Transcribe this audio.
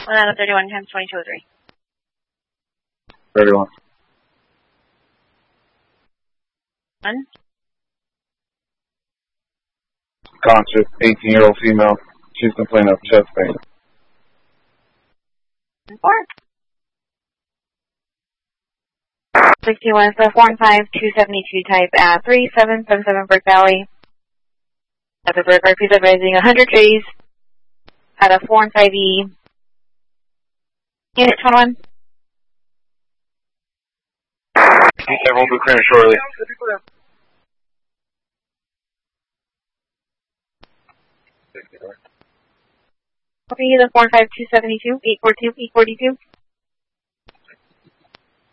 1 out of 31 times 2203. 31. 1. Conscious, 18-year-old female. She's complaining of chest pain. 4. 61, so 4 and 5, 272 type at 3777 Brick Valley. At the Brick Refuge advising 100 trees at a 4 and 5E. Unit 21. Everyone will be clearing shortly. Okay, the 4 and 5, 272, 842, 842.